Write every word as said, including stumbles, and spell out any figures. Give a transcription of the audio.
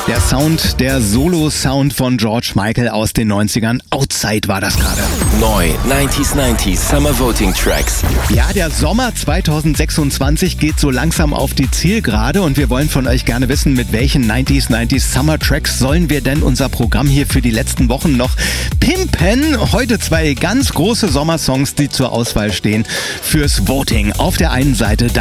Der Sound, der Solo-Sound von George Michael aus den neunzigern. Outside war das gerade. Neu, neunziger neunzig Summer Voting Tracks. Ja, der Sommer zweitausendsechsundzwanzig geht so langsam auf die Zielgerade und wir wollen von euch gerne wissen, mit welchen neunziger neunzig Summer Tracks sollen wir denn unser Programm hier für die letzten Wochen noch pimpen. Heute zwei ganz große Sommersongs, die zur Auswahl stehen fürs Voting. Auf der einen Seite